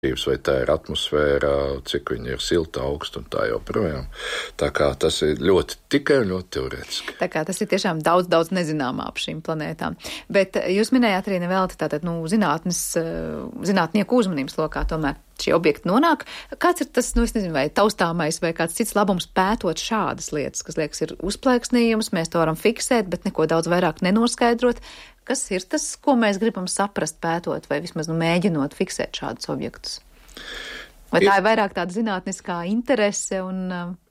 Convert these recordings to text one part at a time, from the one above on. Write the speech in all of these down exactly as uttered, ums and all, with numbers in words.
vai tā ir atmosfēra, cik viņa ir silta, augsta un tā joprojām. Tā kā tas ir ļoti tikai un ļoti teorētiski. Tā kā tas ir tiešām daudz, daudz nezināmā ap šīm planētām. Bet jūs minējāt arī nevelti tātad, nu, zinātnes, zinātnieku uzmanības lokā tomēr šie objekti nonāk. Kāds ir tas, nu, es nezinu, vai taustāmais vai kāds cits labums pētot šādas lietas, kas liekas ir uzplaiksnījums, mēs to varam fiksēt, bet neko daudz vairāk nenoskaidrot. Kas ir tas, ko mēs gribam saprast pētot vai vismaz nu, mēģinot fiksēt šādus objektus? Vai tā ir vairāk tāda zinātniskā interese un...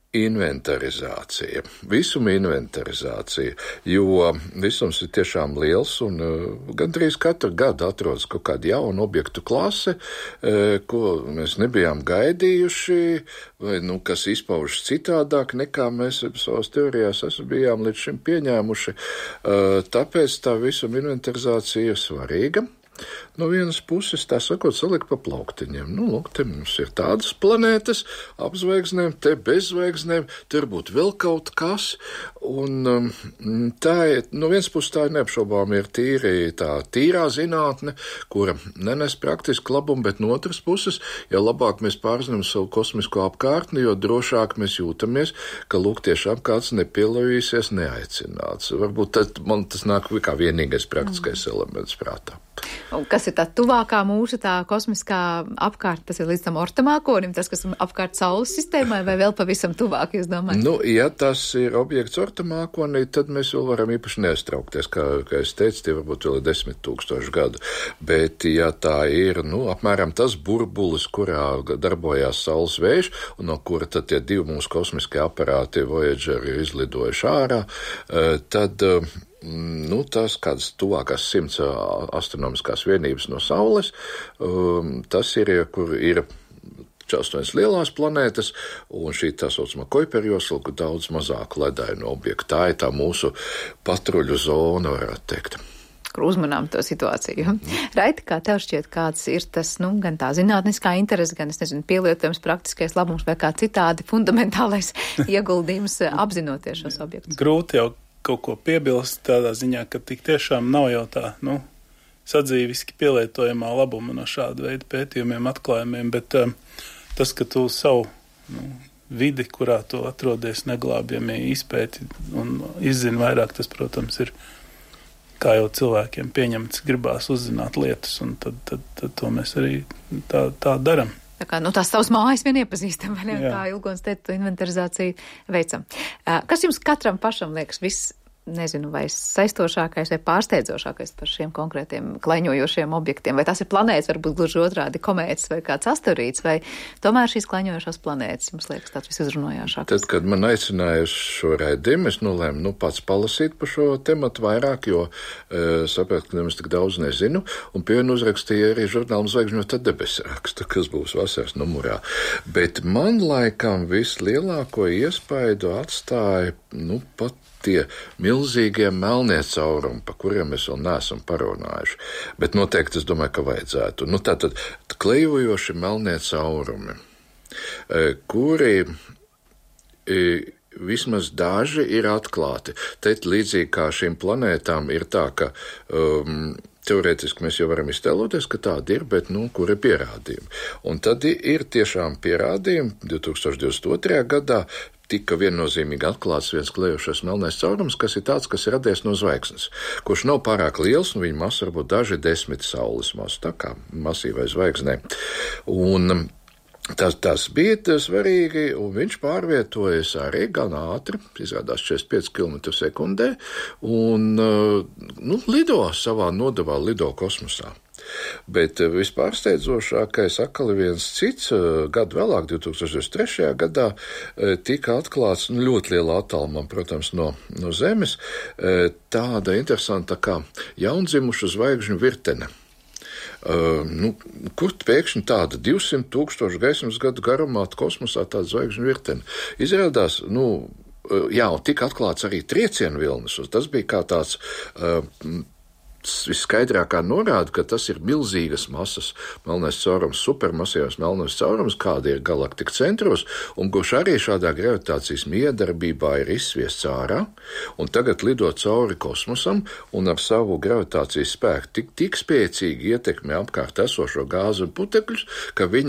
Inventarizācija, visuma inventarizācija, jo visums ir tiešām liels un uh, gandrīz katru gadu atrodas kaut kāda jauna objektu klase, uh, ko mēs nebijām gaidījuši, vai nu, kas izpaužas citādāk nekā mēs savās teorijās esam bijām līdz šim pieņēmuši. Uh, tāpēc tā visuma inventarizācija ir svarīga. No vienas puses, tā sakot, salikt pa plauktiņiem. Nu, lūk, te mums ir tādas planētas, apzvaigznēm, te bezzvaigznēm, te varbūt vēl kaut kas, un um, tā ir, no vienas puses tā ir neapšaubām ir tīri tā tīrā zinātne, kura nenes praktiski labumu, bet no otras puses, ja labāk mēs pārzinām savu kosmisko apkārtni, jo drošāk mēs jūtamies, ka, lūk, tiešām kāds nepielāvīsies neaicināts. Varbūt tad man tas nāk kā vienīgais praktiskais mm. elements prātā. Un kas ir tā tuvākā mūsu tā kosmiskā apkārt, tas ir līdz tam ortamākonim, tas, kas apkārt Saules sistēmai, vai vēl pavisam tuvāk, jūs domājat? Nu, ja tas ir objekts ortamākonī, tad mēs vēl varam īpaši nestraukties, kā, kā es teicu, tie varbūt vēl ir desmit tūkstoši gadu, bet ja tā ir, nu, apmēram tas burbulis, kurā darbojās Saules vējš, un no kura tad tie divi mūsu kosmiskie aparāti Voyager ir izlidojuši ārā, tad... Nu, tās kādas tuvākās simts astronomiskās vienības no Saules, um, tas ir, kur ir astoņas lielās planētas, un šī tā saucamā Kuiperjosla, kur daudz mazāku ledainu objektu. Tā ir tā mūsu patruļu zona, varētu teikt. Kur uzmanām to situāciju. Mm. Raiti, kā tev šķiet, kāds ir tas, nu, gan tā zinātniskā interese, gan, es nezinu, pielietojums, praktiskais labums vai kā citādi fundamentālais ieguldījums apzinoties šos objektus? Grūti jau kaut ko piebilst tādā ziņā, ka tik tiešām nav jau tā, nu, sadzīviski pielietojamā labuma no šāda veida pētījumiem, atklājumiem, bet um, tas, ka tu savu nu, vidi, kurā tu atrodies, neglābjami izpēti un izzini vairāk, tas, protams, ir kā jau cilvēkiem pieņemts, gribās uzzināt lietas, un tad, tad, tad to mēs arī tā, tā daram. Tā kā, nu, tās savas mājas vien iepazīstam, vai ne? Kā Ilgons teica, to inventarizāciju veicam. Kas jums katram pašam liekas viss, nezinu, vai saistošākais vai pārsteidzošākais par šiem konkrētiem klaiņojošiem objektiem? Vai tas ir planētas, varbūt gluži otrādi komētas vai kāds asteroīds, vai tomēr šīs klaiņojošās planētas jums liekas tāds visuzrunājāšākais? Tad, kad man aicināja uz šo raidījumu, es nolēmu, nu, pats palasīt par šo tematu vairāk, jo e, sapratu, ka nemaz tik daudz nezinu, un pie vienu uzrakstīja arī žurnālu Zvaigžņotā debesu rakstu, kas būs vasaras numurā. Bet man laikam vislielāko iespaidu atstāja, nu, pat tie milzīgie melnie caurumi, pa kuriem mēs vēl neesam parunājuši. Bet noteikti es domāju, ka vajadzētu. Nu, tātad klejojoši melnie caurumi, kuri vismaz daži ir atklāti. Te līdzīgi kā šīm planētām ir tā, ka um, teorētiski mēs jau varam iztēloties, ka tādi ir, bet, nu, kur ir pierādījumi. Un tad ir tiešām pierādījumi divi tūkstoši divdesmit otrajā gadā, tika viennozīmīgi atklāts viens klejošais melnais caurums, kas ir tāds, kas ir radies no zvaigznes, kurš nav pārāk liels, un viņa masa varbūt daži desmit saules masu, tā kā masīvai zvaigznē. Un tas, tas bija svarīgi, un viņš pārvietojas arī gan ātri, izrādās četrdesmit pieci kilometri sekundē, un, nu, lido savā nodevā, lido kosmosā. Bet vispārsteidzošākais atkal viens cits, gadu vēlāk, divi tūkstoši divdesmit trešajā gadā, tika atklāts nu, ļoti lielā attālumā, protams, no, no Zemes, tāda interesanta kā jaundzimuša zvaigžņu virtene. Uh, nu, kur pēkšņi tāda divsimt tūkstošu gaismas gadu garumā kosmosā tāda zvaigžņu virtene? Izrādās, nu, uh, jā, un tika atklāts arī triecienu vilnis, tas bija kā tāds uh, visskaidrākā norāda, ka tas ir milzīgas masas melnais caurums, supermasīvs melnais caurums, kāda ir galaktika centros, un kurš arī šādā gravitācijas miedarbībā ir izsviests ārā, un tagad lido cauri kosmosam, un ar savu gravitācijas spēku tik, tik spēcīgi ietekmē apkārt esošo gāzi un putekļus, ka viņi